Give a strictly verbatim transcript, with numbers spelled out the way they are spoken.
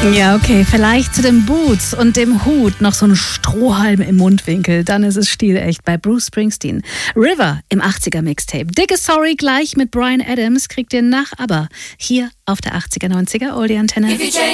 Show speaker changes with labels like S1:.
S1: Ja, okay, vielleicht zu den Boots und dem Hut noch so ein Strohhalm im Mundwinkel. Dann ist es stilecht bei Bruce Springsteen. River im achtziger-Mixtape. Dicke Sorry gleich mit Bryan Adams kriegt ihr nach Aber hier auf der achtziger neunziger Oldie Antenne.